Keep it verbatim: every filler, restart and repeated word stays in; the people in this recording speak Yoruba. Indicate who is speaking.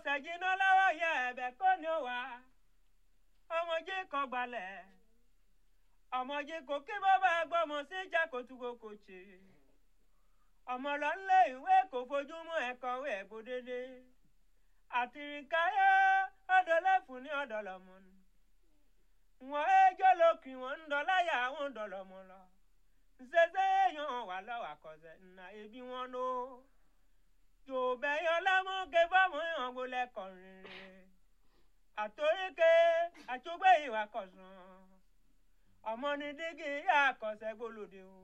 Speaker 1: kọsẹ̀ jiná lọ́wọ́ yẹ ẹ̀bẹ̀ kó ní ó wà ọmọdé kan gbalẹ̀ ọmọdé kò kí bàbá gbọ́mọ sí ìjà kò túbọ̀ kò ṣe ọmọ lọ nílé ìwé kò fojú mọ́ ẹ̀kọ́wé ẹ̀bùn dédé àtìríkáyé ọ̀dọ̀ lẹ́fun ní ọ̀dọ̀ lọ́mọ ni wọ́n ẹjọ́ lókì wọ́n ń dọ́láyà àwọn ọ̀dọ̀ lọ́mọ lọ ṣẹṣẹ èèyàn wà lọ́wọ́ àkọsẹ̀ nà ebi wọn ló jòbẹ́ yọ lámúké fọ́ọ̀mù ìhàn gbolẹ̀ kọrin àtòríkè àtúgbẹ́ ìwà kọ̀sán ọmọ ní dígí yá àkọsẹ̀ gbólóde o.